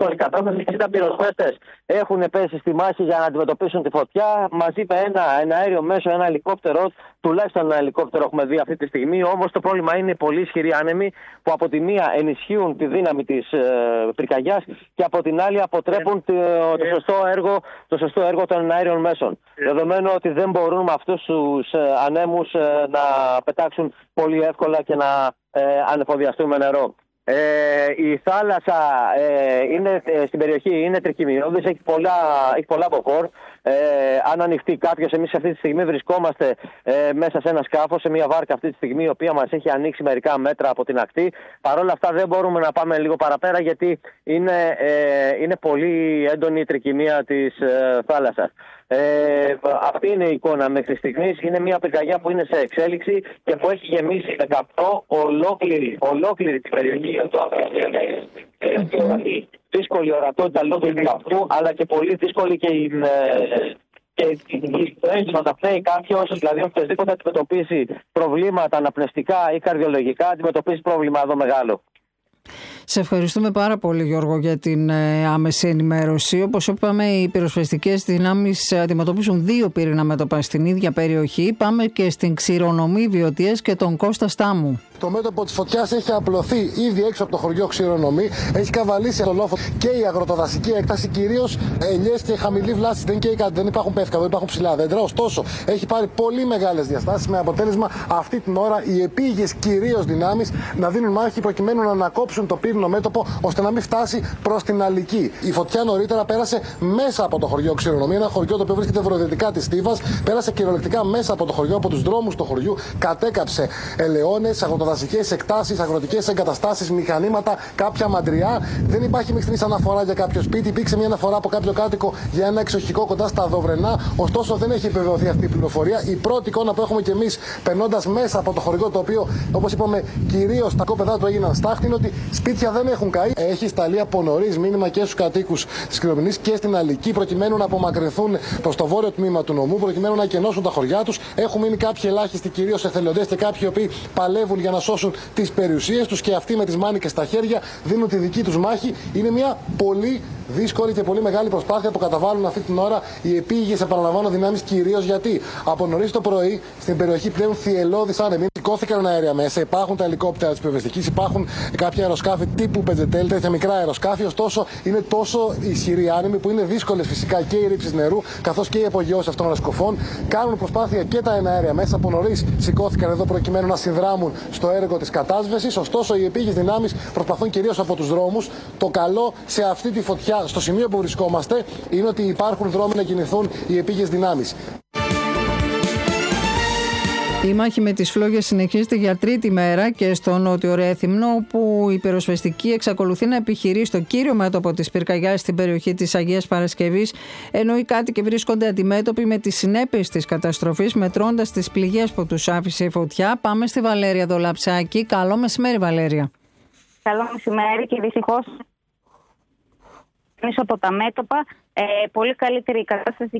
δύσκολη κατάσταση. 60 πυροσβέστες έχουν πέσει στη μάχη για να αντιμετωπίσουν τη φωτιά. Μας είπε ένα αέριο μέσο, ένα ελικόπτερο. Τουλάχιστον ένα ελικόπτερο έχουμε δει αυτή τη στιγμή. Όμως το πρόβλημα είναι οι πολύ ισχυροί άνεμοι που από τη μία ενισχύουν τη δύναμη της πυρκαγιάς και από την άλλη αποτρέπουν το σωστό έργο των αέριων μέσων. Δεδομένου ότι δεν μπορούν με αυτούς τους ανέμους να πετάξουν πολύ εύκολα και να ανεφοδιαστούν με νερό. Η θάλασσα στην περιοχή είναι τρικυμιώδης, έχει πολλά μποφόρ. Αν ανοιχτεί κάποιος, εμείς αυτή τη στιγμή βρισκόμαστε μέσα σε ένα σκάφος, σε μια βάρκα αυτή τη στιγμή, η οποία μας έχει ανοίξει μερικά μέτρα από την ακτή. Παρ' όλα αυτά δεν μπορούμε να πάμε λίγο παραπέρα, γιατί είναι πολύ έντονη η τρικυμία της θάλασσας. Αυτή είναι η εικόνα μέχρι στιγμής. Είναι μια πυρκαγιά που είναι σε εξέλιξη και που έχει γεμίσει με καπνό ολόκληρη την περιοχή. Δύσκολη ορατότητα λόγω του καπνού, αλλά και πολύ δύσκολη και η να αναπνέει κάποιος, δηλαδή οποιοδήποτε αντιμετωπίσει προβλήματα αναπνευστικά ή καρδιολογικά, αντιμετωπίσει πρόβλημα εδώ μεγάλο. Σε ευχαριστούμε πάρα πολύ, Γιώργο, για την άμεση ενημέρωση. Όπως είπαμε, οι πυροσβεστικές δυνάμεις αντιμετωπίζουν 2 πυρήνα μέτωπα στην ίδια περιοχή. Πάμε και στην Ξηρονομή Βιωτίας και τον Κώστα Στάμου. Το μέτωπο της φωτιάς έχει απλωθεί ήδη έξω από το χωριό Ξηρονομή. Έχει καβαλήσει το λόφο και η αγροτοδασική έκταση, κυρίως ελιές και χαμηλή βλάση. Δεν υπάρχουν πεύκα, δεν υπάρχουν ψηλά δέντρα. Ωστόσο, έχει πάρει πολύ μεγάλες διαστάσεις, με αποτέλεσμα αυτή την ώρα οι επίγειες κυρίως δυνάμεις να δίνουν μάχη προκειμένου να ανακόψουν το πύρινο μέτωπο, ώστε να μην φτάσει προς την Αλική. Η φωτιά νωρίτερα πέρασε μέσα από το χωριό Ξηρονομή, ένα χωριό το οποίο βρίσκεται βορειοδυτικά της Στίβας. Πέρασε κυριολεκτικά μέσα από το χωριό, από τους δρόμους του χωριού. Κατέκαψε ελαιώνες, αγροτοδασικές εκτάσεις, αγροτικές εγκαταστάσεις, μηχανήματα, κάποια μαντριά. Δεν υπάρχει μέχρι στιγμής αναφορά για κάποιο σπίτι. Υπήρξε μια αναφορά από κάποιο κάτοικο για ένα εξοχικό κοντά στα Δοβρενά. Ωστόσο, δεν έχει επιβεβαιωθεί αυτή η πληροφορία. Η πρώτη εικόνα που έχουμε κι εμείς περνώντας μέσα από το χωριό, το οποίο, όπως είπαμε, κυρίως τα κόπεδά του έγιναν στάχτη, είναι ότι σπίτια δεν έχουν καεί. Έχει σταλεί από νωρίς μήνυμα και στους κατοίκους της Ξηρομηνής και στην Αλική, προκειμένου να απομακρυνθούν προς το βόρειο τμήμα του νομού, προκειμένου να κενώσουν τα χωριά τους. Έχουν μείνει κάποιοι ελάχιστοι, κυρίως εθελοντές, και κάποιοι οι οποίοι παλεύουν για να σώσουν τις περιουσίες τους, και αυτοί με τις μάνικες στα χέρια δίνουν τη δική τους μάχη. Είναι μια πολύ δύσκολη και πολύ μεγάλη προσπάθεια που καταβάλουν αυτή την ώρα οι επίγειες, επαναλαμβάνω, δυνάμεις, κυρίως γιατί από νωρίς το πρωί στην περιοχή πλέον θυελλώδης άνεμοι. Σηκώθηκαν αέρια μέσα, υπάρχουν τα ελικόπτερα της πυροσβεστικής, υπάρχουν κάποια αεροσκάφη τύπου Πετζετέλ, τέτοια μικρά αεροσκάφη. Ωστόσο, είναι τόσο ισχυροί άνεμοι που είναι δύσκολες φυσικά και οι ρήψεις νερού, καθώς και οι απογειώσεις αυτών των ασκοφών. Κάνουν προσπάθεια και τα εναέρια μέσα. Από νωρίς σηκώθηκαν εδώ προκειμένου να συνδράμουν στο έργο της κατάσβεσης. Ωστόσο, οι επίγειες δυνάμεις προσπαθούν κυρίως από τους δρόμους. Το καλό σε αυτή τη φωτιά, στο σημείο που βρισκόμαστε, είναι ότι υπάρχουν δρόμοι να κινηθούν οι επίγειες δυνάμεις. Η μάχη με τις φλόγες συνεχίζεται για 3η μέρα και στο Νότιο Ρέθυμνο, όπου η πυροσβεστική εξακολουθεί να επιχειρεί στο κύριο μέτωπο της πυρκαγιάς στην περιοχή της Αγίας Παρασκευής, ενώ οι κάτοικοι βρίσκονται αντιμέτωποι με τις συνέπειες της καταστροφής, μετρώντας τις πληγές που τους άφησε η φωτιά. Πάμε στη Βαλέρια Δολαψάκη. Καλό μεσημέρι, Βαλέρια. Καλό μεσημέρι, και δυστυχώς πίσω από τα μέτωπα πολύ καλύτερη η κατάσταση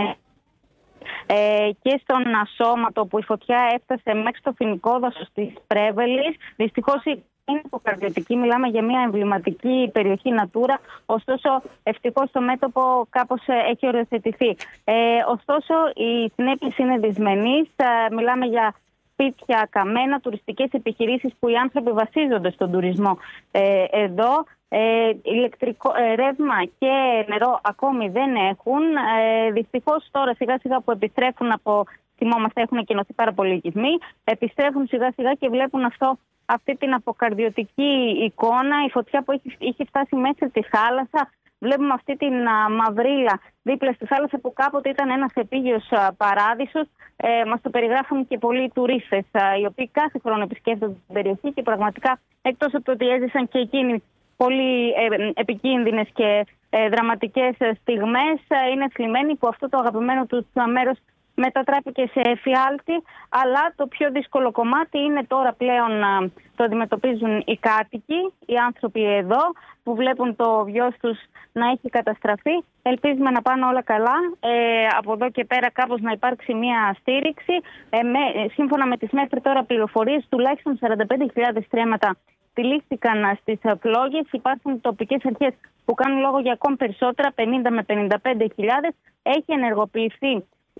και στον Ασώματο, που η φωτιά έφτασε μέχρι στο φοινικό δάσος της Πρέβελης. Δυστυχώς είναι υποκαρδιωτική, μιλάμε για μια εμβληματική περιοχή Natura, ωστόσο ευτυχώς το μέτωπο κάπως έχει οριοθετηθεί. Ωστόσο οι συνέπειες είναι δυσμενείς, μιλάμε για σπίτια καμένα, τουριστικές επιχειρήσεις που οι άνθρωποι βασίζονται στον τουρισμό εδώ. Ηλεκτρικό ρεύμα και νερό ακόμη δεν έχουν. Δυστυχώς τώρα σιγά σιγά που επιστρέφουν από, θυμόμαστε, έχουν εκκοινωθεί πάρα πολλοί οικισμοί, επιστρέφουν σιγά σιγά και βλέπουν αυτή την αποκαρδιωτική εικόνα. Η φωτιά που είχε φτάσει μέχρι τη θάλασσα. Βλέπουμε αυτή την μαυρίλα δίπλα στη θάλασσα που κάποτε ήταν ένας επίγειος παράδεισος. Μας το περιγράφουν και πολλοί τουρίστες, οι οποίοι κάθε χρόνο επισκέπτονται την περιοχή και πραγματικά, εκτός από το ότι έζησαν και εκείνοι πολύ επικίνδυνες και δραματικές στιγμές, είναι θλιμμένοι που αυτό το αγαπημένο τους μέρος μετατράπηκε σε εφιάλτη. Αλλά το πιο δύσκολο κομμάτι είναι τώρα πλέον το αντιμετωπίζουν οι κάτοικοι, οι άνθρωποι εδώ που βλέπουν το βιός τους να έχει καταστραφεί. Ελπίζουμε να πάνε όλα καλά. Από εδώ και πέρα κάπως να υπάρξει μια στήριξη. Σύμφωνα με τις μέχρι τώρα πληροφορίες, τουλάχιστον 45.000 στρέμματα τυλίχθηκαν στις φλόγες. Υπάρχουν τοπικές αρχές που κάνουν λόγο για ακόμη περισσότερα, 50 με 55.000. Έχει ενεργοποιηθεί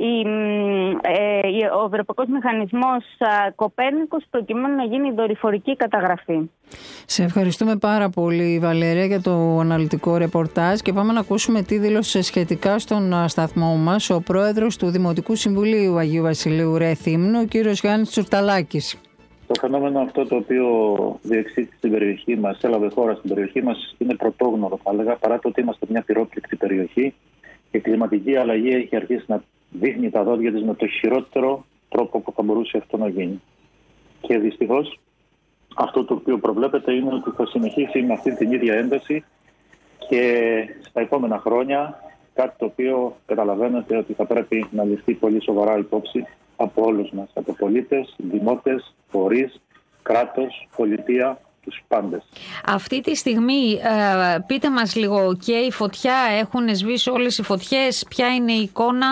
ο Ευρωπαϊκός Μηχανισμός Κοπέρνικος προκειμένου να γίνει δορυφορική καταγραφή. Σε ευχαριστούμε πάρα πολύ, Βαλέρια, για το αναλυτικό ρεπορτάζ και πάμε να ακούσουμε τι δήλωσε σχετικά στον σταθμό μας ο πρόεδρος του Δημοτικού Συμβουλίου Αγίου Βασιλείου Ρεθύμνου, ο κύριος Γιάννης Τσουρταλάκης. Το φαινόμενο αυτό το οποίο διεξήχθη στην περιοχή μας, έλαβε χώρα στην περιοχή μας, είναι πρωτόγνωρο, θα έλεγα, παρά το ότι είμαστε μια πυρόπληκτη περιοχή. Η κλιματική αλλαγή έχει αρχίσει να δείχνει τα δόντια της με το χειρότερο τρόπο που θα μπορούσε αυτό να γίνει. Και δυστυχώς αυτό το οποίο προβλέπεται είναι ότι θα συνεχίσει με αυτή την ίδια ένταση και στα επόμενα χρόνια, κάτι το οποίο καταλαβαίνετε ότι θα πρέπει να ληφθεί πολύ σοβαρά υπόψη από όλους μας, από πολίτες, δημότες, φορείς, κράτος, πολιτεία, τους πάντες. Αυτή τη στιγμή, πείτε μας λίγο, και η φωτιά, έχουν σβήσει όλες οι φωτιές, ποια είναι η εικόνα?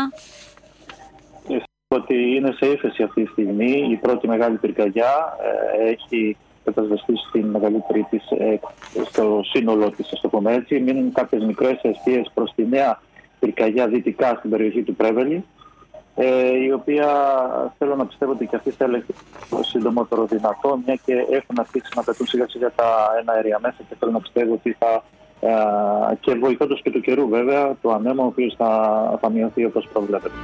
Ότι είναι σε ύφεση αυτή τη στιγμή. Η πρώτη μεγάλη πυρκαγιά έχει κατασβεστεί στην μεγαλύτερη της, στο σύνολό της, ας το πούμε έτσι. Μείνουν κάποιες μικρές αιστείες προς τη νέα πυρκαγιά δυτικά στην περιοχή του Πρέβελη, η οποία θέλω να πιστεύω ότι και αυτή θα έλεγε το συντομότερο δυνατό, μια και έχουν αρχίσει να πετούν σιγά σιγά τα εναέρια μέσα και θέλω να πιστεύω ότι θα και βοηθώντας και του καιρού βέβαια, το ανέμο ο οποίος θα μειωθεί όπως προβλέπεται.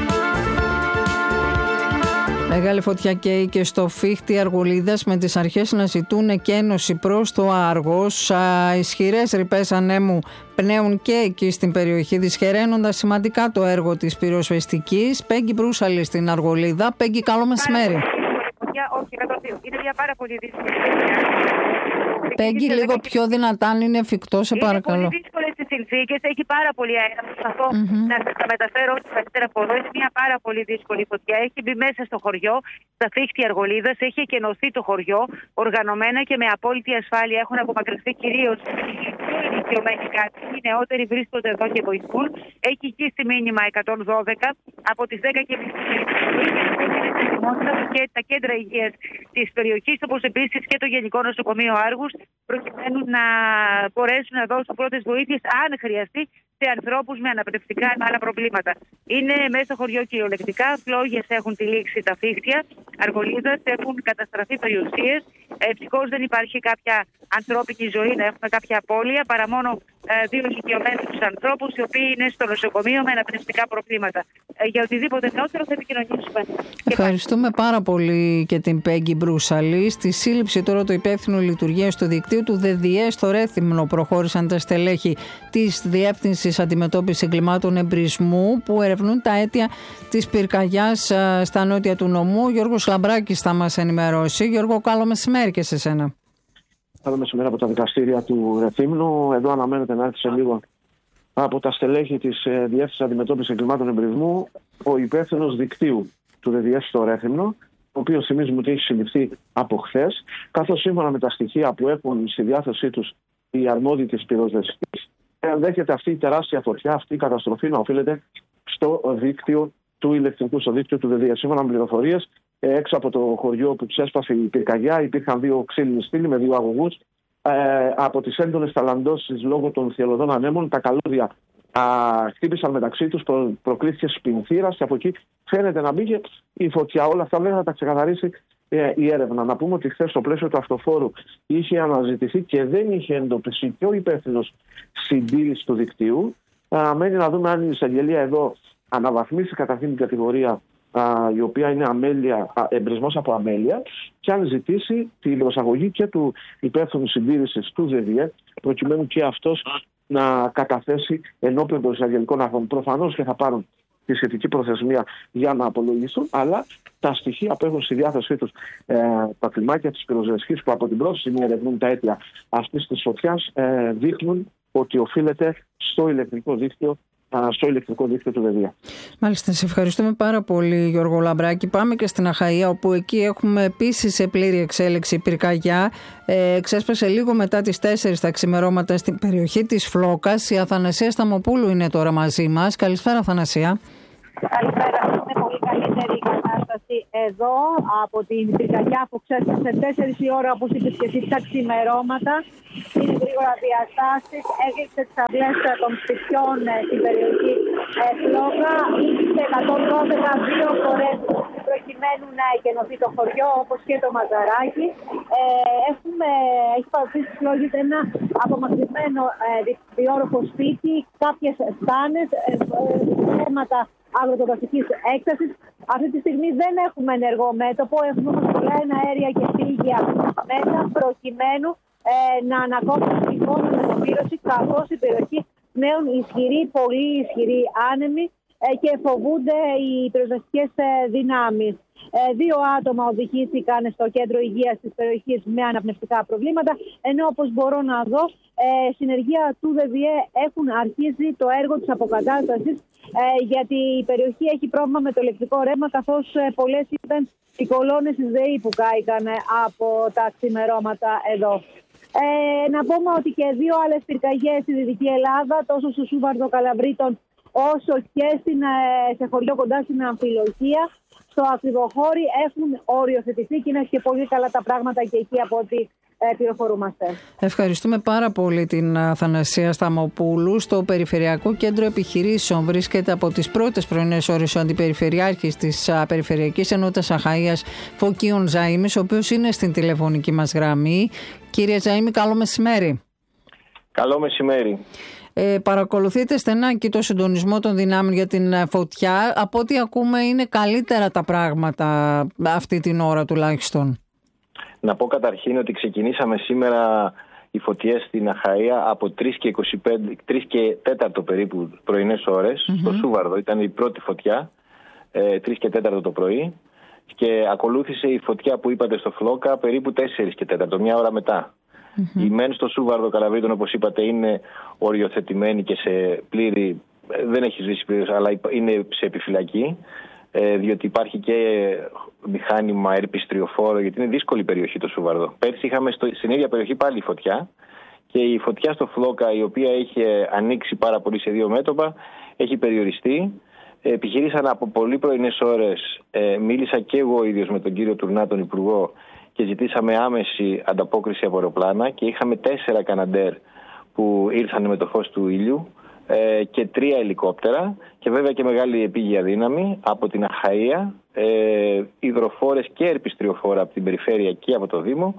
Μεγάλη φωτιά καίει και στο Φίχτη Αργολίδας, με τις αρχές να ζητούν εκένωση προς το Άργος. Ισχυρές ρηπές ανέμου πνέουν και εκεί στην περιοχή, δυσχεραίνοντας σημαντικά το έργο της πυροσβεστικής. Πέγγι Μπρούσαλη στην Αργολίδα. Πέγγι, καλό μεσημέρι. Όχι, είναι μια πάρα πολύ δύσκολη. Πέγγι, λίγο πιο δυνατά, αν είναι εφικτό, σε παρακαλώ. Είναι πολύ δύσκολες τις συνθήκες, έχει πάρα πολύ αέρα. Προσπαθώ να τα μεταφέρω ό,τι καλύτερα από εδώ. Είναι μια πάρα πολύ δύσκολη φωτιά. Έχει μπει μέσα στο χωριό, στα Φίχτη Αργολίδας, έχει εκενωθεί το χωριό οργανωμένα και με απόλυτη ασφάλεια. Έχουν απομακρυνθεί κυρίως οι ηλικιωμένοι κάτοικοι. Οι νεότεροι βρίσκονται εδώ και βοηθούν. Έχει γύσει μήνυμα 112 από τις 10:30 και τα κέντρα υγείας της περιοχής, όπως επίσης και το Γενικό Νοσοκομείο Άργους, προκειμένου να μπορέσουν να δώσουν πρώτες βοήθειες, αν χρειαστεί, σε ανθρώπους με αναπνευστικά ή με άλλα προβλήματα. Είναι μέσα στο χωριό κυριολεκτικά. Φλόγες έχουν τυλίξει τα Φίχτια Αργολίδας, έχουν καταστραφεί περιουσίες. Ευτυχώς δεν υπάρχει κάποια ανθρώπινη ζωή να έχουμε κάποια απώλεια, παρά μόνο 2 ηλικιωμένους ανθρώπους, οι οποίοι είναι στο νοσοκομείο με αναπνευστικά προβλήματα. Για οτιδήποτε νεότερο θα επικοινωνήσουμε. Ευχαριστούμε πάρα πολύ και την Πέγγι Μπρούσαλη. Στη σύλληψη τώρα του υπεύθυνου λειτουργίας του δικτύου του ΔΔΕ στο Ρέθυμνο προχώρησαν τα στελέχη της Διεύθυνσης Αντιμετώπισης Εγκλημάτων Εμπρισμού, που ερευνούν τα αίτια της πυρκαγιάς στα νότια του νομού. Ο Γιώργος Λαμπράκης θα μας ενημερώσει. Γιώργο, καλό μεσημέρι και σε σένα. Καλό μεσημέρι από τα δικαστήρια του Ρεθύμνου. Εδώ αναμένεται να έρθει σε λίγο από τα στελέχη της Διεύθυνσης Αντιμετώπισης Εγκλημάτων Εμπρισμού ο υπεύθυνος δικτύου του ΔΔΕ στο Ρέθυμνο, ο οποίος θυμίζουμε ότι έχει συλληφθεί από χθες, καθώς σύμφωνα με τα στοιχεία που έχουν στη διάθεσή τους οι αρμόδιοι της πυροσβεστικής, ενδέχεται αυτή η τεράστια φωτιά, αυτή η καταστροφή να οφείλεται στο δίκτυο του ηλεκτρικού, στο δίκτυο του ΔΔΕ. Σύμφωνα με πληροφορίες, έξω από το χωριό που ξέσπασε η πυρκαγιά υπήρχαν 2 ξύλινοι στήλοι με 2 αγωγούς. Από τις έντονες ταλαντώσεις λόγω των θυελλωδών ανέμων, τα καλώδια χτύπησαν μεταξύ τους, προκλήθηκε σπινθήρας και από εκεί φαίνεται να μπήκε η φωτιά. Όλα αυτά βέβαια θα τα ξεκαθαρίσει η έρευνα. Να πούμε ότι χθες στο πλαίσιο του αυτοφόρου είχε αναζητηθεί και δεν είχε εντοπιστεί και ο υπεύθυνος συντήρησης του δικτύου. Μένει να δούμε αν η εισαγγελία εδώ αναβαθμίσει καταρχήν την κατηγορία, η οποία είναι εμπρισμός από αμέλεια, και αν ζητήσει την προσαγωγή και του υπεύθυνου συντήρησης του ΔΔΕ, προκειμένου και αυτός να καταθέσει ενώπιον των εισαγγελικών αρχών. Προφανώς και θα πάρουν τη σχετική προθεσμία για να απολογηθούν, αλλά τα στοιχεία που έχουν στη διάθεσή τους τα κλιμάκια της πυροσβεστικής, που από την πρώτη στιγμή ερευνούν τα αίτια αυτής της φωτιάς, δείχνουν ότι οφείλεται στο ηλεκτρικό δίκτυο του ΔΔΕ. Μάλιστα, σε ευχαριστούμε πάρα πολύ, Γιώργο Λαμπράκη. Πάμε και στην Αχαΐα, όπου εκεί έχουμε επίσης σε πλήρη εξέλιξη πυρκαγιά. Ξέσπασε λίγο μετά τις 4 τα ξημερώματα στην περιοχή της Φλόκας. Η Αθανασία Σταμοπούλου είναι τώρα μαζί μας. Καλησπέρα, Αθανασία. Καλησπέρα. Είναι πολύ καλύτερη η κατάσταση εδώ από την πυρκαγιά που ξέσπασε 4 η ώρα, όπως είπες και εσύ, τα ξημερώματα. Είναι γρήγορα διαστάσεις, έκλειψε τις αυλές των σπιτιών στην περιοχή Φλόκα. Ήρθε 112 φορές προκειμένου να εκενωθεί το χωριό, όπως και το Μαζαράκι. Έχει παρουσιάσει στις Φλόγες ένα απομακρυσμένο διόροφο σπίτι, κάποιες στάνες, θέματα αγροτοδασικής έκτασης. Αυτή τη στιγμή δεν έχουμε ενεργό μέτωπο, έχουμε όμως πολλά εναέρια και φύγια μέσα προκειμένου να ανακόψουν την εικόνα μετωπήρωση, καθώς η περιοχή νέων ισχυρή, πολύ ισχυρή άνεμη και φοβούνται οι πυροσβεστικές δυνάμεις. 2 άτομα οδηγήθηκαν στο κέντρο υγείας της περιοχής με αναπνευστικά προβλήματα, ενώ όπως μπορώ να δω, συνεργεία του ΔΔΕ έχουν αρχίσει το έργο της αποκατάστασης, γιατί η περιοχή έχει πρόβλημα με το ηλεκτρικό ρεύμα, καθώς πολλές ήταν οι κολόνες της ΔΕΗ που κάηκαν από τα ξημερώματα εδώ. Να πούμε ότι και 2 άλλες πυρκαγιές στη Δυτική Ελλάδα, τόσο στο Σούβαρδο Καλαβρίτων όσο και σε χωριό κοντά στην Αμφιλοχία, στο Ακριβοχώρι, έχουν οριοθετηθεί και είναι και πολύ καλά τα πράγματα και εκεί από ό,τι πληροφορούμαστε. Ευχαριστούμε πάρα πολύ την Αθανασία Σταμοπούλου. Στο Περιφερειακό Κέντρο Επιχειρήσεων βρίσκεται από τις πρώτες πρωινές ώρες ο Αντιπεριφερειάρχης της Περιφερειακής Ενότητας Αχαΐας, Φωκίων Ζαΐμης, ο οποίος είναι στην τηλεφωνική μας γραμμή. Κύριε Ζαΐμη, καλό μεσημέρι. Καλό μεσημέρι. Παρακολουθείτε στενά και το συντονισμό των δυνάμεων για την φωτιά. Από ό,τι ακούμε είναι καλύτερα τα πράγματα αυτή την ώρα τουλάχιστον. Να πω καταρχήν ότι ξεκινήσαμε σήμερα οι φωτιές στην Αχαΐα από 3 και 4 περίπου πρωινές ώρες. Στο Σούβαρδο ήταν η πρώτη φωτιά, 3 και 4 το πρωί, και ακολούθησε η φωτιά που είπατε στο Φλόκα περίπου 4 και 4, μια ώρα μετά. Η μεν στο Σούβαρδο Καλαβρίτων, όπως είπατε, είναι οριοθετημένη και σε πλήρη, δεν έχει σβήσει πλήρως, αλλά είναι σε επιφυλακή, διότι υπάρχει και μηχάνημα ερπιστριοφόρο, γιατί είναι δύσκολη περιοχή το Σούβαρδο. Πέρσι είχαμε στην ίδια περιοχή πάλι φωτιά, και η φωτιά στο Φλόκα, η οποία είχε ανοίξει πάρα πολύ σε 2 μέτωπα, έχει περιοριστεί. Επιχειρήσαν από πολύ πρωινές ώρες, μίλησα και εγώ ίδιος με τον κύριο Τουρνά, τον Υπουργό, και ζητήσαμε άμεση ανταπόκριση από αεροπλάνα, και είχαμε 4 Καναντέρ που ήρθαν με το φως του ήλιου και 3 ελικόπτερα, και βέβαια και μεγάλη επίγεια δύναμη από την Αχαΐα, υδροφόρες και ερπιστριοφόρα από την περιφέρεια και από το Δήμο.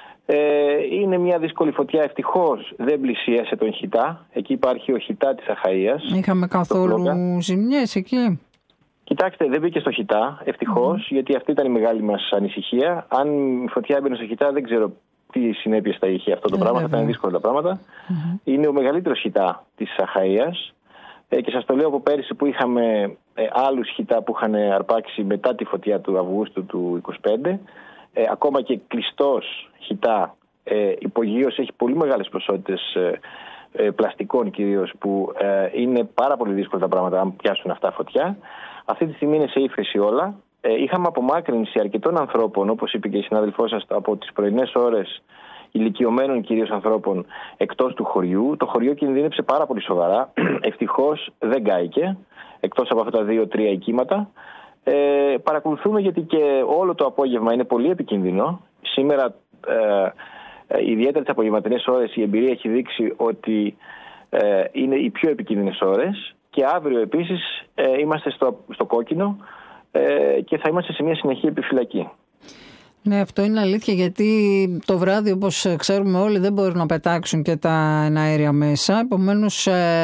Είναι μια δύσκολη φωτιά, ευτυχώς δεν πλησίασε τον Χιτά. Εκεί υπάρχει ο Χιτά της Αχαΐας. Είχαμε καθόλου ζημιές εκεί? Κοιτάξτε, δεν μπήκε στο Χιτά, ευτυχώς, γιατί αυτή ήταν η μεγάλη μας ανησυχία. Αν η φωτιά έμπαινε στο Χιτά, δεν ξέρω τι συνέπειες θα είχε αυτό το πράγμα, θα ήταν δύσκολα τα πράγματα. Είναι ο μεγαλύτερος Χιτά της Αχαΐας, και σας το λέω από πέρυσι που είχαμε άλλους Χιτά που είχαν αρπάξει μετά τη φωτιά του Αυγούστου του 25. Ακόμα και κλειστός Χιτά υπογείως έχει πολύ μεγάλες ποσότητες πλαστικών κυρίως, που είναι πάρα πολύ δύσκολα τα πράγματα αν πιάσουν αυτά φωτιά. Αυτή τη στιγμή είναι σε ύφεση όλα. Είχαμε απομάκρυνση αρκετών ανθρώπων, όπως είπε και η συνάδελφός σας, από τις πρωινές ώρες, ηλικιωμένων κυρίως ανθρώπων εκτός του χωριού. Το χωριό κινδύνεψε πάρα πολύ σοβαρά. Ευτυχώς δεν κάηκε, εκτός από αυτά τα 2-3 οικήματα. Παρακολουθούμε, γιατί και όλο το απόγευμα είναι πολύ επικίνδυνο. Σήμερα, ιδιαίτερα τις απογευματινές ώρες, η εμπειρία έχει δείξει ότι είναι οι πιο επικίνδυνες ώρες, και αύριο επίσης είμαστε στο κόκκινο, και θα είμαστε σε μια συνεχή επιφυλακή. Ναι, αυτό είναι αλήθεια, γιατί το βράδυ, όπως ξέρουμε όλοι, δεν μπορούν να πετάξουν και τα εναέρια μέσα. Επομένως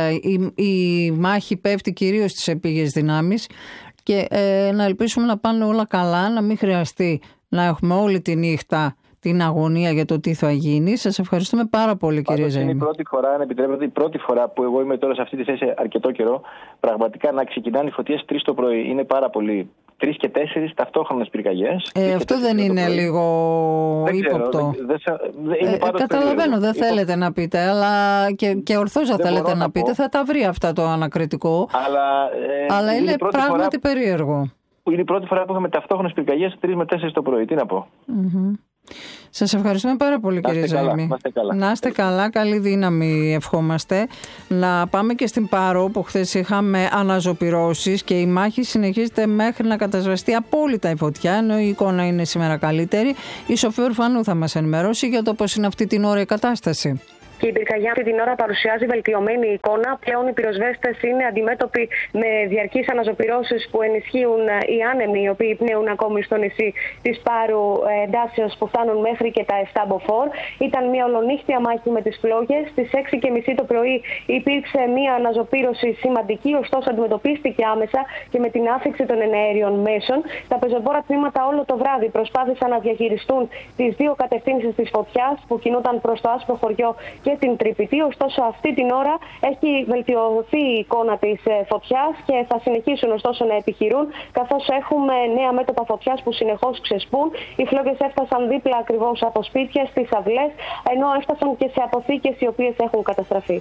η μάχη πέφτει κυρίως στις επίγειες δυνάμεις, και να ελπίσουμε να πάνε όλα καλά, να μην χρειαστεί να έχουμε όλη τη νύχτα την αγωνία για το τι θα γίνει. Σας ευχαριστούμε πάρα πολύ, κύριε Ζαΐμη. Είναι η πρώτη φορά, αν επιτρέπετε, η πρώτη φορά που εγώ είμαι τώρα σε αυτή τη θέση αρκετό καιρό, πραγματικά να ξεκινάνε οι φωτιές 3 το πρωί. Είναι πάρα πολύ. 3 και 4 ταυτόχρονες πυρκαγιές. Αυτό δεν είναι λίγο ύποπτο? Καταλαβαίνω, δεν θέλετε να πείτε, αλλά και ορθώς δεν θέλετε να πείτε. Θα τα βρει αυτά το ανακριτικό. Αλλά είναι πράγματι περίεργο. Είναι η πρώτη φορά που είχαμε ταυτόχρονες πυρκαγιές 3 με 4 το πρωί. Τι να πω. Σας ευχαριστούμε πάρα πολύ, κύριε Ζαήμι. Να είστε καλά, καλή δύναμη ευχόμαστε. Να πάμε και στην Πάρο, που χθες είχαμε αναζωπυρώσεις και η μάχη συνεχίζεται μέχρι να κατασβεστεί απόλυτα η φωτιά, ενώ η εικόνα είναι σήμερα καλύτερη. Η Σοφία Ορφανού θα μας ενημερώσει για το πώς είναι αυτή την ώρα η κατάσταση. Και η πυρκαγιά αυτή την ώρα παρουσιάζει βελτιωμένη εικόνα. Πλέον οι πυροσβέστες είναι αντιμέτωποι με διαρκείς αναζωπυρώσεις που ενισχύουν οι άνεμοι, οι οποίοι πνέουν ακόμη στο νησί της Πάρου εντάσεως που φτάνουν μέχρι και τα 7 μποφόρ. Ήταν μια ολονύχτια μάχη με τις φλόγες. Στις 6:30 το πρωί υπήρξε μια αναζωπήρωση σημαντική, ωστόσο αντιμετωπίστηκε άμεσα και με την άφιξη των εναέριων μέσων. Τα πεζοπόρα τμήματα όλο το βράδυ προσπάθησαν να διαχειριστούν τις δύο κατευθύνσεις της φωτιάς που κινούνταν προς το άσπρο χωριό και την Τρυπητή. Ωστόσο, αυτή την ώρα έχει βελτιωθεί η εικόνα της φωτιάς και θα συνεχίσουν ωστόσο να επιχειρούν, καθώς έχουμε νέα μέτωπα φωτιάς που συνεχώς ξεσπούν. Οι φλόγες έφτασαν δίπλα ακριβώς από σπίτια, στις αυλές, ενώ έφτασαν και σε αποθήκες οι οποίες έχουν καταστραφεί.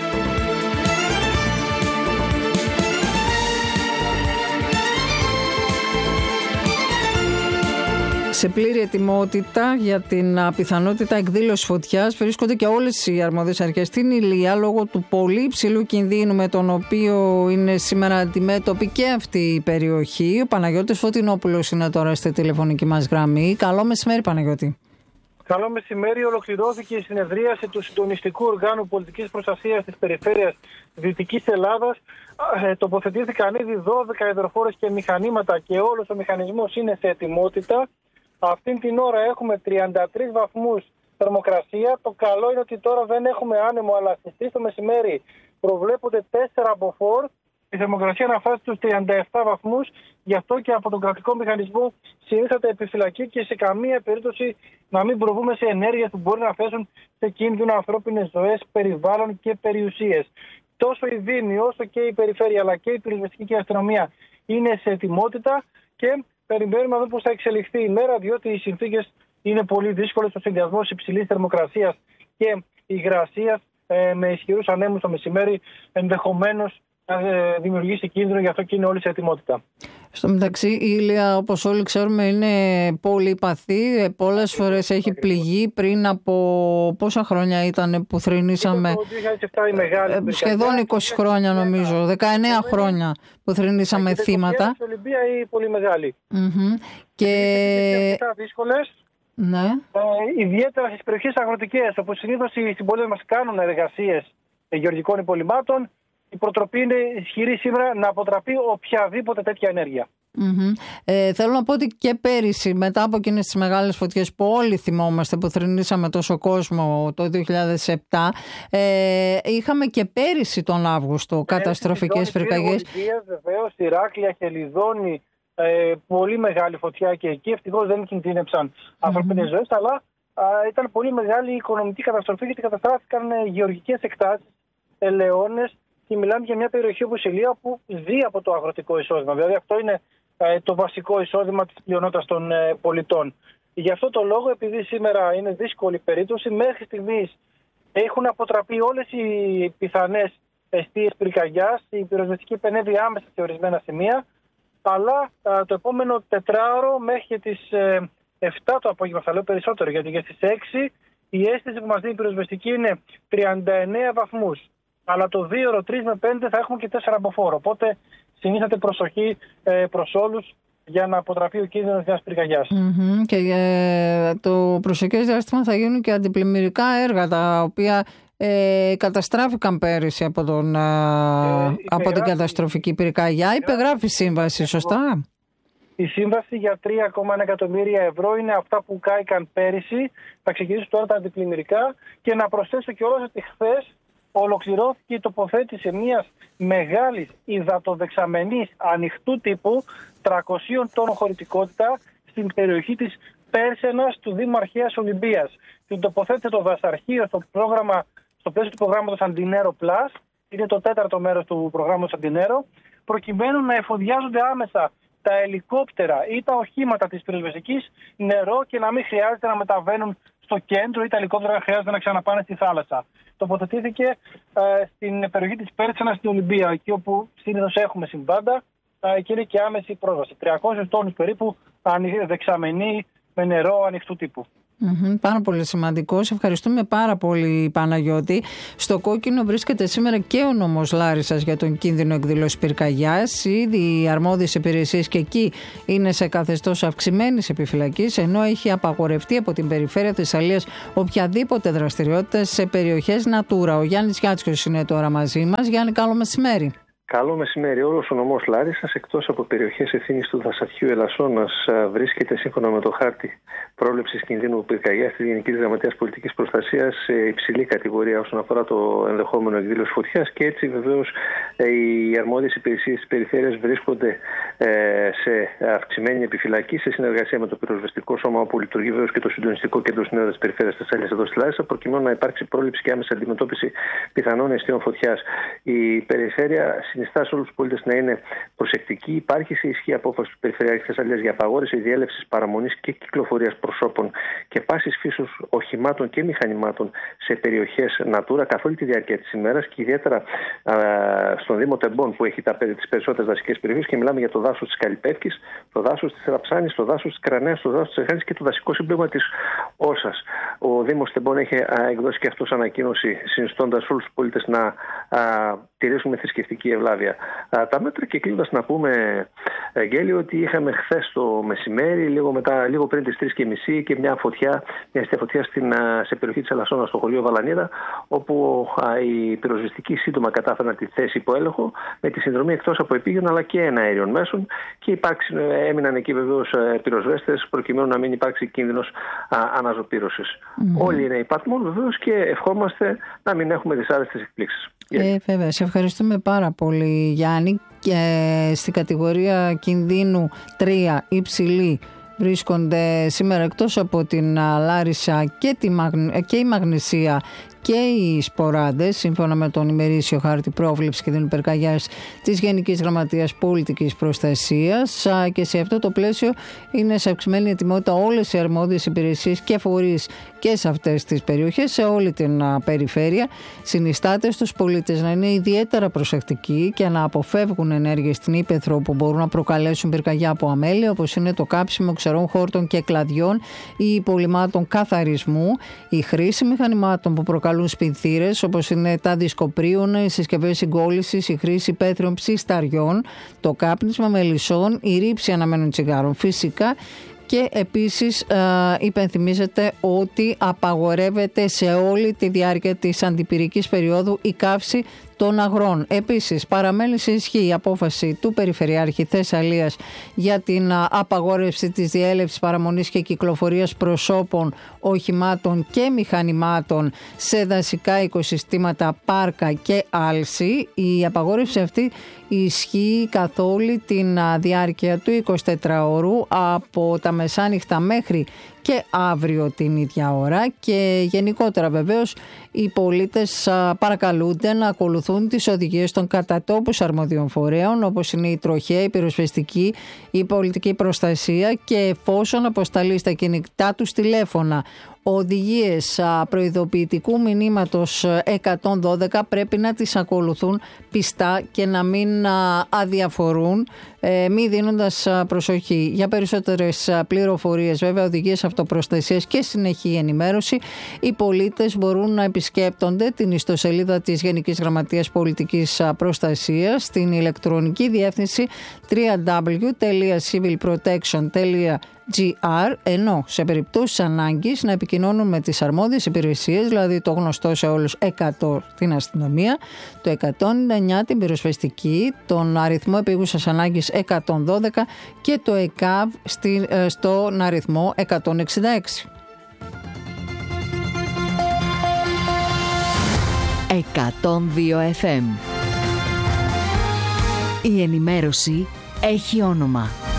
Σε πλήρη ετοιμότητα για την πιθανότητα εκδήλωσης φωτιάς βρίσκονται και όλες οι αρμόδιες αρχές στην Ηλία, λόγω του πολύ υψηλού κινδύνου με τον οποίο είναι σήμερα αντιμέτωπη και αυτή η περιοχή. Ο Παναγιώτης Φωτεινόπουλος είναι τώρα στη τηλεφωνική μας γραμμή. Καλό μεσημέρι, Παναγιώτη. Καλό μεσημέρι. Ολοκληρώθηκε η συνεδρίαση του Συντονιστικού Οργάνου Πολιτικής Προστασίας της Περιφέρειας Δυτικής Ελλάδας. Τοποθετήθηκαν ήδη 12 υδροφόρες και μηχανήματα και όλος ο μηχανισμός είναι σε ετοιμότητα. Αυτήν την ώρα έχουμε 33 βαθμούς θερμοκρασία. Το καλό είναι ότι τώρα δεν έχουμε άνεμο, αλλά στις 3 το μεσημέρι προβλέπονται 4 μποφόρ. Η θερμοκρασία να φτάσει στους 37 βαθμούς. Γι' αυτό και από τον κρατικό μηχανισμό συνήθαται επιφυλακή και σε καμία περίπτωση να μην προβούμε σε ενέργειες που μπορεί να θέσουν σε κίνδυνο ανθρώπινες ζωές, περιβάλλον και περιουσίες. Τόσο η Δήμη όσο και η Περιφέρεια αλλά και η πυροσβεστική και η αστυνομία είναι σε ετοιμότητα και περιμένουμε να δούμε πώς θα εξελιχθεί η μέρα, διότι οι συνθήκες είναι πολύ δύσκολες. Ο συνδυασμός υψηλής θερμοκρασίας και υγρασίας με ισχυρούς ανέμους το μεσημέρι ενδεχομένως δημιουργήσει κίνδυνο, γι' αυτό και είναι όλοι σε ετοιμότητα. Στο μεταξύ, η Ηλία, όπως όλοι ξέρουμε, είναι πολύ παθή. Πολλές φορές έχει πληγεί. Πριν από πόσα χρόνια ήταν που θρηνήσαμε? Το 2007 η μεγάλη σχεδόν 20 χρόνια νομίζω, 19 χρόνια που θρηνήσαμε θύματα. Η Ολυμπία ή πολύ μεγάλη. Και αρκετά δύσκολες. Ναι. Ιδιαίτερα στις περιοχές αγροτικές, όπου συνήθως οι συμπολίτες μας κάνουν εργασίες γεωργικών υπολειμμάτων. Η προτροπή είναι ισχυρή σήμερα να αποτραπεί οποιαδήποτε τέτοια ενέργεια. Θέλω να πω ότι και πέρυσι, μετά από εκείνες τις μεγάλες φωτιές που όλοι θυμόμαστε, που θρηνήσαμε τόσο κόσμο το 2007, είχαμε και πέρυσι τον Αύγουστο καταστροφικές πυρκαγιές. Βεβαίως, Ηράκλεια, Χελιδόνη, πολύ μεγάλη φωτιά και εκεί. Ευτυχώς δεν κινδύνεψαν ανθρωπίνες ζωές, αλλά ήταν πολύ μεγάλη η οικονομική καταστροφή, γιατί καταστράφηκαν γεωργικές εκτάσεις, ελαιώνες. Και μιλάμε για μια περιοχή όπως η Ηλία που ζει από το αγροτικό εισόδημα. Δηλαδή αυτό είναι το βασικό εισόδημα της πλειονότητας των πολιτών. Γι' αυτό το λόγο, επειδή σήμερα είναι δύσκολη περίπτωση, μέχρι στιγμής έχουν αποτραπεί όλες οι πιθανές εστίες πυρκαγιάς. Η πυροσβεστική επενέβη άμεσα σε ορισμένα σημεία. Αλλά το επόμενο τετράωρο μέχρι τις 7 το απόγευμα, θα λέω περισσότερο, γιατί για στις 6 η αίσθηση που μας δίνει η πυροσβεστική είναι 39 βαθμούς. Αλλά το 2, 3 με 5 θα έχουμε και 4 μποφόρ. Οπότε συνήθαται προσοχή προς όλους για να αποτραπεί ο κίνδυνος μιας πυρκαγιάς. Και το προσεχές διάστημα θα γίνουν και αντιπλημμυρικά έργα, τα οποία καταστράφηκαν πέρυσι από την καταστροφική πυρκαγιά. Υπεγράφει σύμβαση, σωστά? Η σύμβαση για 3,1 εκατομμύρια ευρώ είναι αυτά που κάηκαν πέρυσι. Θα ξεκινήσουν τώρα τα αντιπλημμυρικά. Και να προσθέσω κιόλας ότι χθες ολοκληρώθηκε η τοποθέτηση μιας μεγάλης υδατοδεξαμενής ανοιχτού τύπου 300 τόνων χωρητικότητα στην περιοχή της Πέρσενας του Δήμου Αρχαίας Ολυμπίας. Την τοποθέτησε το δασαρχείο στο πλαίσιο του προγράμματος Αντινέρο Plus, είναι το 4ο μέρος του προγράμματος Αντινέρο, προκειμένου να εφοδιάζονται άμεσα τα ελικόπτερα ή τα οχήματα της πυροσβεστικής νερό και να μην χρειάζεται να μεταβαίνουν στο κέντρο ή τα ελικόπτερα χρειάζεται να ξαναπάνε στη θάλασσα. Τοποθετήθηκε στην περιοχή της Πέρτσενας στην Ολυμπία, εκεί όπου συνήθως έχουμε συμβάντα και είναι και άμεση πρόσβαση. 300 τόνους περίπου δεξαμενή με νερό ανοιχτού τύπου. Πάρα πολύ σημαντικό. Σε ευχαριστούμε πάρα πολύ, Παναγιώτη. Στο κόκκινο βρίσκεται σήμερα και ο νόμος Λάρισσας για τον κίνδυνο εκδήλωσης πυρκαγιάς. Ήδη οι αρμόδιες υπηρεσίες και εκεί είναι σε καθεστώς αυξημένης επιφυλακής, ενώ έχει απαγορευτεί από την περιφέρεια Θεσσαλίας οποιαδήποτε δραστηριότητα σε περιοχές Natura. Ο Γιάννης Γιάτσιος είναι τώρα μαζί μας. Γιάννη, καλό μεσημέρι. Καλό μεσημέρι. Όλος ο νομός Λάρισσας, εκτός από περιοχές ευθύνης του δασαρχείου Ελασσόνας, βρίσκεται σύμφωνα με το χάρτη πρόληψης κινδύνου πυρκαγιάς της Γενικής Γραμματείας Πολιτικής Προστασίας σε υψηλή κατηγορία όσον αφορά το ενδεχόμενο εκδήλωση φωτιάς, και έτσι βεβαίως οι αρμόδιες υπηρεσίες της περιφέρειας βρίσκονται σε αυξημένη επιφυλακή σε συνεργασία με το πυροσβεστικό σώμα, όπου λειτουργεί βεβαίως και το συντονιστικό κέντρο συνέδρας της περιφέρειας Θεσσαλίας εδώ στη Λάρισα, προκειμένου να υπάρξει πρόληψη και άμεση αντιμετώπιση πιθανών αιστείων φωτιάς. Η περιφέρεια συνιστά σε όλους τους πολίτες να είναι προσεκτικοί. Υπάρχει σε ισχύ απόφαση του Περιφερειάρχη Θεσσαλίας για απαγόρευση διέλευσης, παραμονής και κυκλοφορίας προσώπων και πάσης φύσεως οχημάτων και μηχανημάτων σε περιοχές Natura καθ' όλη τη διάρκεια της ημέρας, και ιδιαίτερα στον Δήμο Τεμπών, που έχει τις περισσότερες δασικές περιοχές, και μιλάμε για το δάσος της Καλυπεύκης, το δάσος της Ραψάνης, το δάσος της Κρανέας, το δάσος της Εχάνης και το δασικό σύμπλεγμα της Όσας. Ο Δήμος Τεμπών έχει εκδώσει και αυτός ανακοίνωση, συνιστώντας όλους τους πολίτες να τηρήσουν θρησκευτική ευλάβεια τα μέτρα. Και κλείνοντας να πούμε, Γέλιο, ότι είχαμε χθες το μεσημέρι, λίγο πριν τις 3:30, και μια αστεία φωτιά σε περιοχή της Ελασσόνας, στο χωριό Βαλανίδα, όπου οι πυροσβεστικοί σύντομα κατάφεραν τη θέση υπό έλεγχο με τη συνδρομή εκτός από επίγειων αλλά και εναέριων μέσων, και έμειναν εκεί βεβαίως πυροσβέστες προκειμένου να μην υπάρξει κίνδυνος αναζωπήρωσης. Όλοι είναι υπάτμον βεβαίως, και ευχόμαστε να μην έχουμε δυσάρεστες εκπλήξεις. Βέβαια, σε ευχαριστούμε πάρα πολύ, Γιάννη. Και στην κατηγορία κινδύνου 3 υψηλή βρίσκονται σήμερα, εκτός από την Λάρισα, και η Μαγνησία και οι Σποράδες, σύμφωνα με τον ημερήσιο χάρτη πρόβλεψης κινδύνου πυρκαγιάς της Γενικής Γραμματείας Πολιτικής Προστασίας, και σε αυτό το πλαίσιο είναι σε αυξημένη ετοιμότητα όλες οι αρμόδιες υπηρεσίες και φορείς και σε αυτές τις περιοχές, σε όλη την περιφέρεια. Συνιστάται στους πολίτες να είναι ιδιαίτερα προσεκτικοί και να αποφεύγουν ενέργειες στην ύπαιθρο που μπορούν να προκαλέσουν πυρκαγιά από αμέλεια, όπως είναι το κάψιμο ξερών χόρτων και κλαδιών ή υπολειμμάτων καθαρισμού, η χρήση μηχανημάτων που προκαλούν σπινθήρες, όπως είναι τα δισκοπρίωνα, οι συσκευές συγκόλλησης, η χρήση πέτριων ψισταριών, το κάπνισμα μελισσών, η ρήψη αναμένων τσιγάρων φυσικά. Και επίσης υπενθυμίζεται ότι απαγορεύεται σε όλη τη διάρκεια της αντιπυρικής περίοδου η καύση των αγρών. Επίσης, παραμένει σε ισχύ η απόφαση του Περιφερειάρχη Θεσσαλίας για την απαγόρευση της διέλευσης, παραμονής και κυκλοφορίας προσώπων, οχημάτων και μηχανημάτων σε δασικά οικοσυστήματα, πάρκα και άλση. Η απαγόρευση αυτή ισχύει καθ' όλη την διάρκεια του 24ωρου, από τα μεσάνυχτα μέχρι και αύριο την ίδια ώρα, και γενικότερα βεβαίως οι πολίτες παρακαλούνται να ακολουθούν τις οδηγίες των κατατόπους αρμοδίων φορέων, όπως είναι η τροχέα, η πυροσβεστική, η πολιτική προστασία, και εφόσον αποσταλεί στα κινητά τους τηλέφωνα οδηγίες προειδοποιητικού μηνύματος 112, πρέπει να τις ακολουθούν πιστά και να μην αδιαφορούν, μη δίνοντας προσοχή. Για περισσότερες πληροφορίες, βέβαια, οδηγίες αυτοπροστασίας και συνεχή ενημέρωση, οι πολίτες μπορούν να επισκέπτονται την ιστοσελίδα της Γενικής Γραμματείας Πολιτικής Προστασίας στην ηλεκτρονική διεύθυνση www.civilprotection.gr, ενώ σε περιπτώσεις ανάγκης να επικοινώνουν με τις αρμόδιες υπηρεσίες, δηλαδή το γνωστό σε όλους 100 την αστυνομία, το 199 την πυροσβεστική, τον αριθμό επίγουσας ανάγκης 112 και το ΕΚΑΒ στον αριθμό 166. 102 FM. Η ενημέρωση έχει όνομα.